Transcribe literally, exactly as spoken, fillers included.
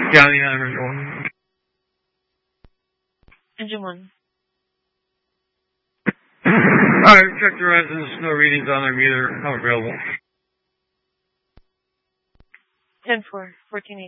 County nine one. Engine one. Alright, check the residence, no readings on their meter, not available. ten four, fourteen eighty.